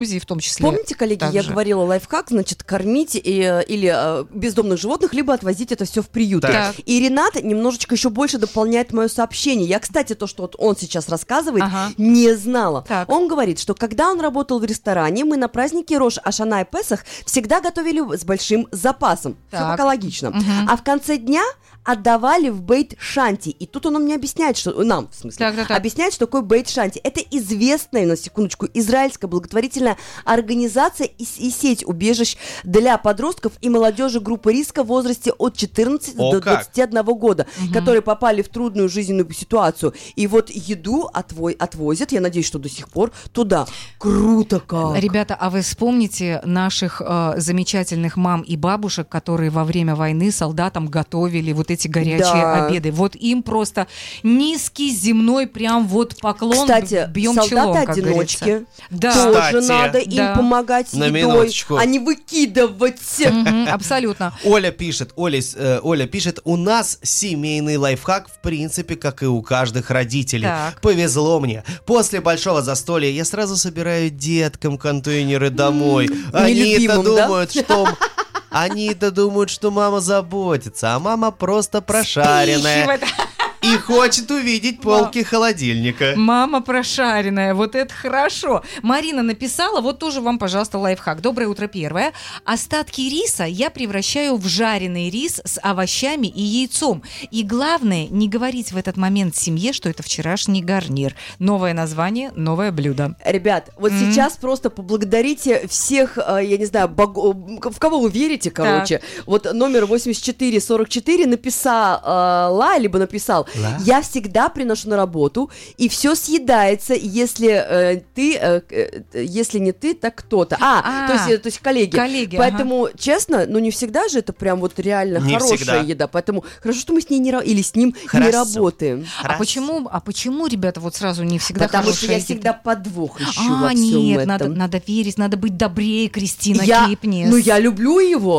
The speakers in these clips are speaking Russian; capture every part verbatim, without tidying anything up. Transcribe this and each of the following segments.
в том числе. Помните, коллеги, также. я говорила лайфхак, значит, кормить и, или э, бездомных животных, либо отвозить это все в приюты. Так. И Ренат немножечко еще больше дополняет мое сообщение. Я, кстати, то, что вот он сейчас рассказывает, Ага. не знала. Так. Он говорит, что когда он работал в ресторане, мы на праздники Рош Ашана и Песах всегда готовили с большим запасом. Все Так. пока логично. Мгм. А в конце дня отдавали в бейт-шанти. И тут он мне объясняет, что... Нам, в смысле. Так, так, так. Объясняет, что такое бейт-шанти. Это известная, на секундочку, израильская благотворительная организация и, и сеть убежищ для подростков и молодежи группы риска в возрасте от четырнадцати О, до как. двадцати одного года, которые попали в трудную жизненную ситуацию. И вот еду отво- отвозят, я надеюсь, что до сих пор, туда. Круто как! Ребята, а вы вспомните наших э, замечательных мам и бабушек, которые во время войны солдатам готовили вот эти горячие Да. обеды. Вот им просто низкий земной прям вот поклон. Кстати, бьем челом, как солдаты-одиночки говорится. Да. тоже Кстати, надо им да. помогать На едой, минуточку. а не выкидывать. Мгм, абсолютно. Оля пишет, Оля, э, Оля пишет, у нас семейный лайфхак, в принципе, как и у каждых родителей. Так. Повезло мне. После большого застолья я сразу собираю деткам контейнеры домой. Они-то нелюбимым, да? думают, что... Они-то думают, что мама заботится, а мама просто прошаренная Впихивает. и хочет увидеть полки холодильника. Мама прошаренная, вот это хорошо. Марина написала, вот тоже вам, пожалуйста, лайфхак. Доброе утро, первое. Остатки риса я превращаю в жареный рис с овощами и яйцом. И главное, не говорить в этот момент семье, что это вчерашний гарнир. Новое название, новое блюдо. Ребят, вот Мгм. сейчас просто поблагодарите всех, э, я не знаю, богов, в кого вы верите, короче. Вот номер восемьдесят четыре сорок четыре написала, либо написал, Ла? я всегда приношу на работу, и все съедается, если э, ты, э, э, если не ты, так кто-то. А, А, то есть, э, то есть коллеги. коллеги, Поэтому, честно, ну не всегда же это прям вот реально Не хорошая всегда. еда. Поэтому хорошо, что мы с ней не ра- или с ним не Хорошо. работаем. А почему, а почему, ребята, вот сразу не всегда Потому что хорошая я еда? всегда подвох ищу во А, всем нет, этом. надо, надо верить, надо быть добрее, Кристина Я, Кипнис. ну я люблю его.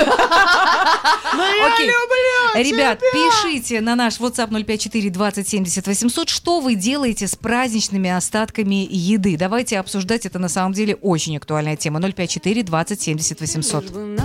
Окей. Ребят, пишите на наш WhatsApp ноль пять четыре двадцать семьдесят восемьсот, что вы делаете с праздничными остатками еды. Давайте обсуждать, это на самом деле очень актуальная тема. ноль пять четыре двадцать семьдесят восемьсот.